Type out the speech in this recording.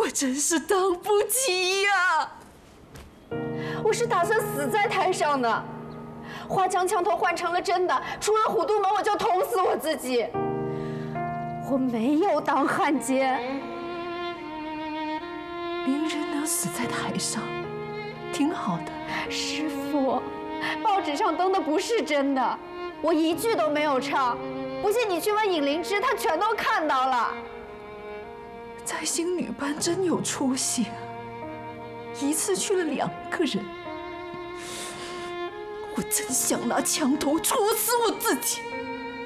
我真是等不及呀！ 我是打算死在台上的，花枪枪头换成了真的，出了虎度门我就捅死我自己。我没有当汉奸。 名人能死在台上，挺好的。 师父，报纸上登的不是真的，我一句都没有唱。不信你去问尹灵芝，她全都看到了。 在星女班真有出息啊！一次去了2个人，我真想拿枪头戳死我自己。